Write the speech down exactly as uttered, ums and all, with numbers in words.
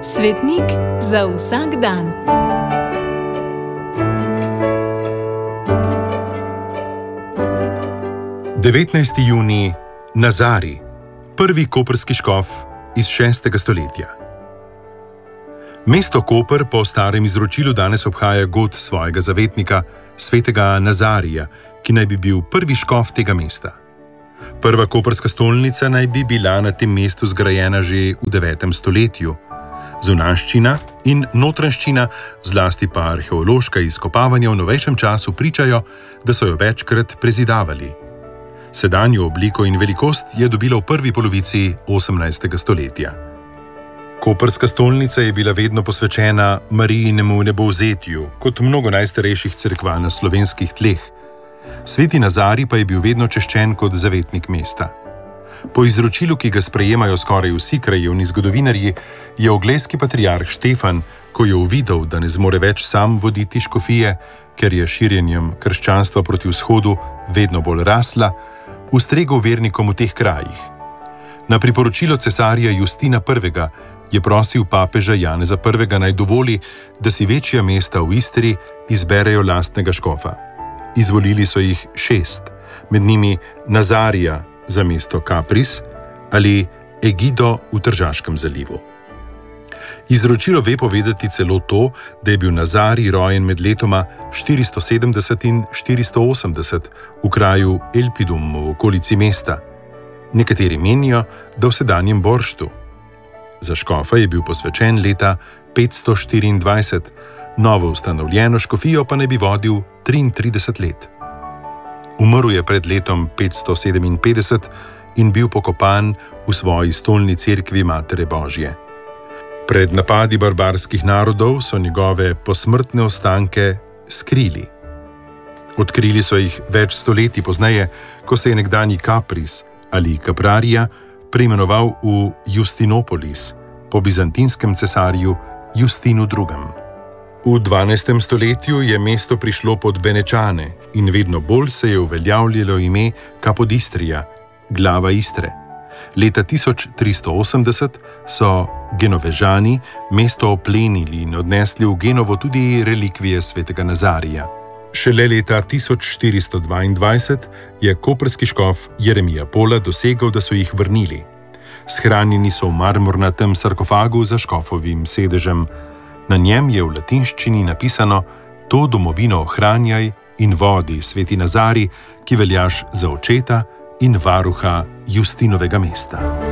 Svetnik za vsak dan. devetnajsti junij, Nazarij, prvi koprski škof iz šestega stoletja. Mesto Koper po starem izročilu danes obhaja god svojega zavetnika, svetega Nazarija, ki naj bi bil prvi škof tega mesta. Prva koprska stolnica naj bi bila na tem mestu zgrajena že v devetem stoletju. Zunanjščina in notranjščina, zlasti pa arheološka izkopavanja v novejšem času pričajo, da so jo večkrat prezidavali. Sedanjo obliko in velikost je dobila v prvi polovici osemnajstega stoletja. Koprska stolnica je bila vedno posvečena Marijinemu nebovzetju, kot mnogo najstarejših cerkva na slovenskih tleh. Sveti Nazarij pa je bil vedno češčen kot zavetnik mesta. Po izročilu, ki ga sprejemajo skoraj vsi krajevni zgodovinarji, je oglejski patriarh Štefan, ko je uvidel, da ne zmore več sam voditi škofije, ker je širjenjem krščanstva proti vzhodu vedno bolj rasla, ustregel vernikom v teh krajih. Na priporočilo cesarja Justina prvega je prosil papeža Janeza prvega naj dovoli, da si večja mesta v Istri izberejo lastnega škofa. Izvolili so jih šest, med njimi Nazarija za mesto Kapris ali Egido v Tržaškem zalivu. Izročilo ve povedati celo to, da je bil Nazarij rojen med letoma štiristo sedemdeset in štiristo osemdeset v kraju Elpidum v okolici mesta. Nekateri menijo, da v sedanjem Borštu. Za škofa je bil posvečen leta petsto štiriindvajset, novo ustanovljeno škofijo pa naj bi vodil triintrideset let. Umrl je pred letom petsto sedeminpetdeset in bil pokopan v svoji stolni cerkvi Matere Božje. Pred napadi barbarskih narodov so njegove posmrtne ostanke skrili. Odkrili so jih več stoletij pozneje, ko se je nekdanji Kapris ali Kaprarija preimenoval v Justinopolis po bizantinskem cesarju Justinu drugem. V dvanajstem stoletju je mesto prišlo pod Benečane in vedno bolj se je uveljavljalo ime Kapodistrija, glava Istre. Leta tisoč tristo osemdeset so Genovežani mesto oplenili in odnesli v Genovo tudi relikvije svetega Nazarija. Šele leta tisoč štiristo dvaindvajset je koprski škof Jeremija Pola dosegel, da so jih vrnili. Shranjeni so v marmornatem sarkofagu za škofovim sedežem. Na njem je v latinščini napisano: "To domovino ohranjaj in vodi, sveti Nazarij, ki veljaš za očeta in varuha Justinovega mesta."